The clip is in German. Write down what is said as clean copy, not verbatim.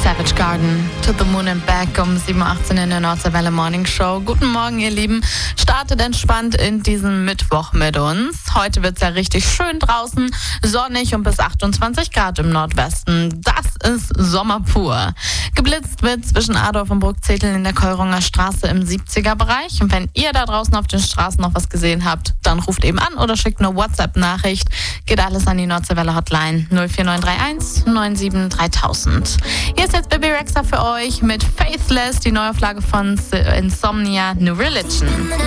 Savage Garden, To the Moon and Back um 7.18 Uhr in der Nordseewelle Morning Show. Guten Morgen, ihr Lieben. Startet entspannt in diesen Mittwoch mit uns. Heute wird es ja richtig schön draußen, sonnig und bis 28 Grad im Nordwesten. Das ist Sommer pur. Geblitzt wird zwischen Adorf und Burgzetel in der Keurunger Straße im 70er-Bereich. Und wenn ihr da draußen auf den Straßen noch was gesehen habt, dann ruft eben an oder schickt eine WhatsApp-Nachricht. Geht alles an die Nordseewelle Hotline 04931 97 3000. Hier ist jetzt Baby Rexha für euch mit Faithless, die Neuauflage von Insomnia, New Religion.